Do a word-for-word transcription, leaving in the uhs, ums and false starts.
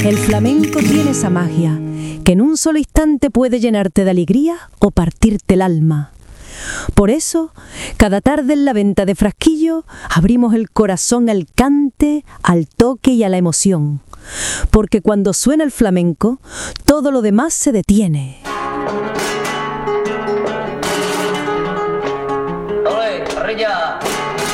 El flamenco tiene esa magia, que en un solo instante puede llenarte de alegría o partirte el alma. Por eso, cada tarde en la venta de Frasquillo, abrimos el corazón al cante, al toque y a la emoción. Porque cuando suena el flamenco, todo lo demás se detiene.